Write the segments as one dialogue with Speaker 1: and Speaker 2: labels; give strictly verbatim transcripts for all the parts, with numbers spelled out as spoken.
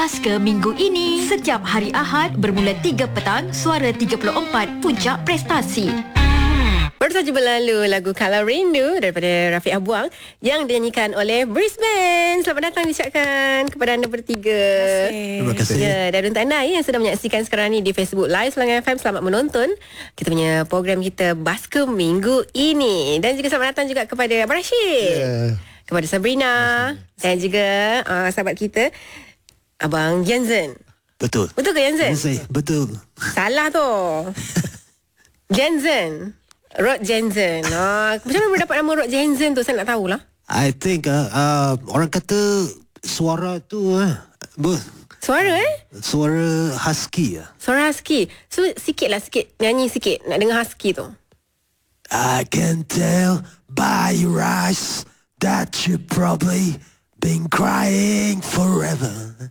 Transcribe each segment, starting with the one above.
Speaker 1: Basker minggu ini, setiap hari Ahad bermula tiga petang, Suara tiga puluh empat, Puncak Prestasi.
Speaker 2: Baru saja berlalu lagu Kalau Rindu daripada Rafiq Abuang yang dinyanyikan oleh Brisbane. Selamat datang diucapkan kepada anda bertiga.
Speaker 3: Terima kasih.
Speaker 2: Ya, dan untuk anda yang sedang menyaksikan sekarang ni di Facebook Live Selangor F M, selamat menonton kita punya program kita Basker minggu ini. Dan juga selamat datang juga kepada Abang Rashid, yeah. kepada Sabrina dan juga uh, sahabat kita Abang Jensen.
Speaker 3: Betul.
Speaker 2: Betul ke Jensen?
Speaker 3: Betul.
Speaker 2: Salah tu. Jensen. Rod Jensen. Ah, macam mana dapat nama Rod Jensen tu? Saya nak tahulah.
Speaker 3: I think uh, uh, orang kata suara tu uh, ber,
Speaker 2: Suara eh?
Speaker 3: suara husky uh.
Speaker 2: Suara husky. So sikit lah sikit. Nyanyi sikit. Nak dengar husky tu.
Speaker 3: I can tell by your eyes that you probably been crying forever.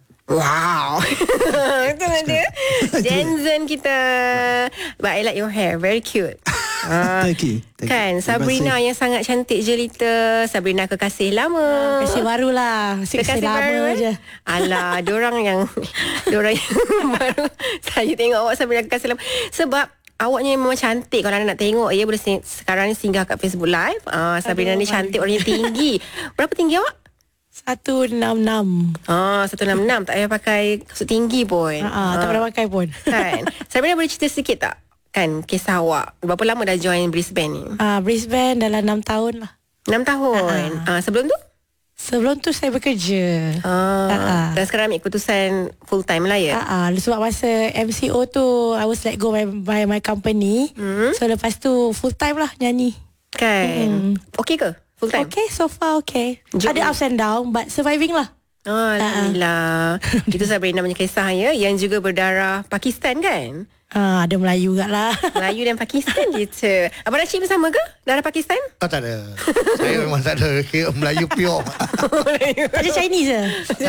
Speaker 2: Wow. Itu dia. Jensen kita. But I like your hair. Very cute.
Speaker 3: Ah, Thank you. Thank
Speaker 2: kan
Speaker 3: you.
Speaker 2: Sabrina yang sangat cantik jelita. Sabrina kekasih lama.
Speaker 4: Kekasih baru lah. Kekasih lama
Speaker 2: baru,
Speaker 4: je.
Speaker 2: Alah, diorang yang diorang yang baru. Saya tengok awak Sabrina kekasih lama. Sebab awaknya memang cantik. Kalau anda nak tengok, ya boleh sekarang ni singgah kat Facebook Live. uh, Sabrina Aduh, ni cantik, orangnya tinggi. Berapa tinggi awak?
Speaker 4: seratus enam puluh enam.
Speaker 2: Ah, seratus enam puluh enam. Tak payah pakai kasut tinggi pun.
Speaker 4: Ha, tak payah pakai pun.
Speaker 2: Kan. Sabrina boleh cerita sikit tak? Kan kisah awak. Berapa lama dah join Brisbane ni?
Speaker 4: Ah, Brisbane dalam enam tahun lah.
Speaker 2: enam tahun. Ah, sebelum tu?
Speaker 4: Sebelum tu saya bekerja.
Speaker 2: Ah, dan sekarang ambil keputusan full time lah ya?
Speaker 4: Ah, sebab masa M C O tu I was let go by, by my company. Hmm? So lepas tu full time lah nyanyi.
Speaker 2: Kan. Hmm. Okey ke? Full time?
Speaker 4: Okay, so far okay. Jom. Ada ups and down but surviving lah.
Speaker 2: Oh, alhamdulillah. Itu Sabrina punya kisah ya, yang juga berdarah Pakistan kan?
Speaker 4: Ah, ada Melayu juga lah.
Speaker 2: Melayu dan Pakistan gitu. Abang Rashid bersama ke? Darah Pakistan?
Speaker 5: Oh, tak ada. Saya memang tak ada. Kira Melayu pure.
Speaker 4: Ada Chinese je.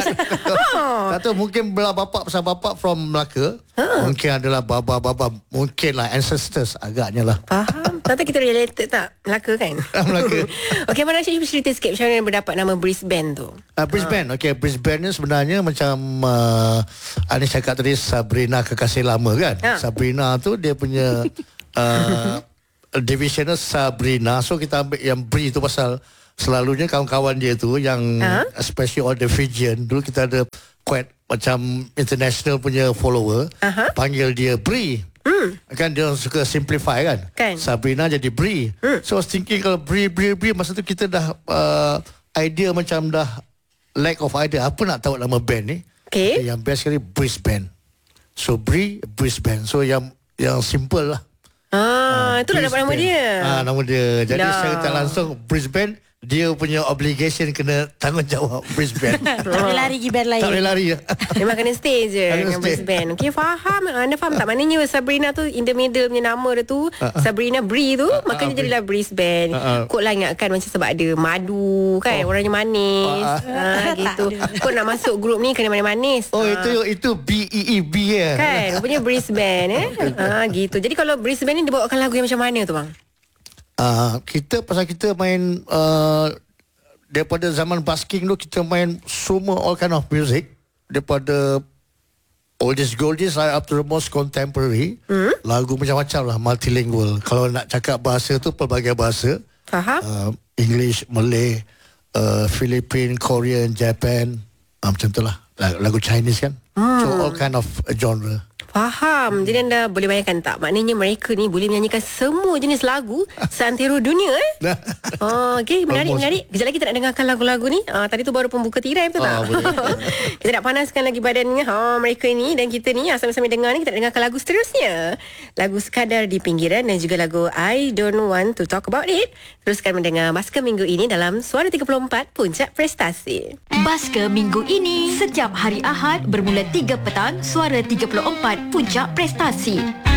Speaker 5: Oh. Tak tahu, mungkin belah bapak pasal bapak from Melaka. Huh. Mungkin adalah baba-baba. Mungkin lah ancestors agaknya lah.
Speaker 2: Faham. Tak tahu kita related tak? Melaka kan?
Speaker 5: Melaka.
Speaker 2: Okey, Abang Rashid cuba cerita sikit macam mana berdapat nama Brisbane tu.
Speaker 5: Uh, Brisbane. Uh. Okey, Brisbane ni sebenarnya macam uh, Anis cakap tadi, Sabrina kekasih lama kan? Uh. Sabrina tu dia punya uh, divisional Sabrina. So kita ambil yang Bri tu pasal selalunya kawan-kawan dia tu yang uh. especially all the Fijian, dulu kita ada quite macam international punya follower, uh-huh. panggil dia Bri. Mm. Kan dia suka simplify kan, kan? Sabrina jadi Bri. mm. So I was thinking kalau Bri, Bri, Bri, masa tu kita dah uh, idea macam dah lack of idea. Apa nak tahu nama band ni? Okay. Yang best sekali Brisbane. So Bri, Brisbane. So yang yang simple lah.
Speaker 2: Ah, uh, itu dah dapat nama dia.
Speaker 5: Ah, nama dia. Jadi
Speaker 2: lah.
Speaker 5: secara tak langsung Brisbane, dia punya obligation kena tanggungjawab Brisbane.
Speaker 4: Tak boleh lari pergi band lain.
Speaker 5: Tak boleh lari.
Speaker 2: Memang kena stay je dengan Brisbane. Okey, faham. Anda faham tak? Maknanya Sabrina tu in the middle punya nama dia tu, uh-uh. Sabrina Bri tu, uh-uh. maknanya uh-uh. jadilah Brisbane. Uh-uh. Kok lah ingatkan macam sebab ada madu kan, oh. orangnya manis. Uh-uh. Ha, gitu. Kok nak masuk grup ni kena manis-manis.
Speaker 5: Oh,
Speaker 2: ha.
Speaker 5: itu itu B E E B ya.
Speaker 2: Kan, rupanya Brisbane eh. Ha, gitu. Jadi kalau Brisbane ni dibawakan lagu yang macam mana tu bang?
Speaker 5: Uh, kita pasal kita main uh, daripada zaman busking tu kita main semua all kind of music, daripada oldies goldies right up to the most contemporary. mm. Lagu macam-macam lah, multilingual. Kalau nak cakap bahasa tu pelbagai bahasa. Faham. uh, English, Malay, uh, Philippine, Korean, Japan, uh, macam tu lah. Lagu Chinese kan. mm. So all kind of genre.
Speaker 2: Faham. Jadi anda boleh bayangkan tak? Maknanya mereka ni boleh menyanyikan semua jenis lagu seantero dunia eh. Oh, okey, menarik, Almost. menarik. Kejap lagi kita nak dengarkan lagu-lagu ni. Ah, tadi tu baru pembuka tirai, betul tak? Oh, kita nak panaskan lagi badannya. Ha, mereka ni dan kita ni sama-sama dengar ni, kita nak dengarkan lagu seterusnya. Lagu Sekadar di Pinggiran dan juga lagu I Don't Want to Talk About It. Teruskan mendengar Basker minggu ini dalam Suara tiga puluh empat Puncak Prestasi.
Speaker 1: Basker minggu ini setiap hari Ahad bermula tiga petang, Suara tiga puluh empat Puncak Prestasi.